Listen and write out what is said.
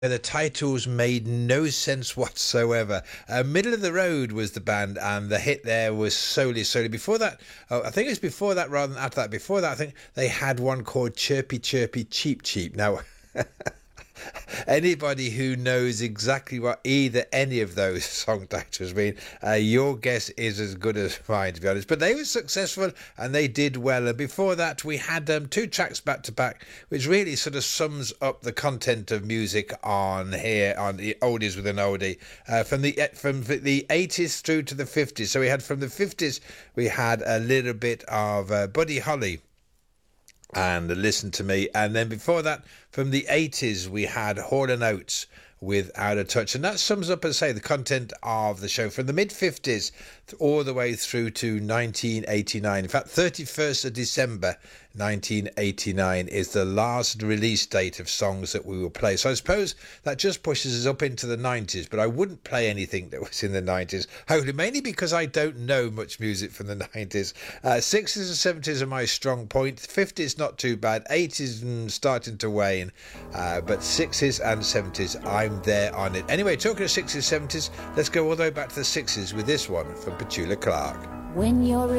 The titles made no sense whatsoever. Middle of the Road was the band, and the hit there was Solely Solely. Before that, oh, I think it was before that rather than after that. Before that, I think they had one called Chirpy Chirpy Cheep Cheep. Now, anybody who knows exactly what any of those song titles mean, your guess is as good as mine, to be honest. But they were successful and they did well. And before that, we had two tracks back to back, which really sort of sums up the content of music on here on the Oldies with an Oldie, from the 80s through to the 50s. So we had from the 50s, we had a little bit of Buddy Holly and Listen to Me, and then before that from the 80s we had Hall and Oates with Out of Touch, and that sums up, as I say, the content of the show from the mid 50s all the way through to 1989. In fact, 31st of December 1989 is the last release date of songs that we will play. So I suppose that just pushes us up into the 90s, but I wouldn't play anything that was in the 90s, hopefully, mainly because I don't know much music from the 90s. 60s and 70s are my strong point. 50s not too bad. 80s starting to wane, but 60s and 70s, I'm there on it. Anyway, talking of 60s, 70s, let's go all the way back to the 60s with this one from Petula Clark. When you're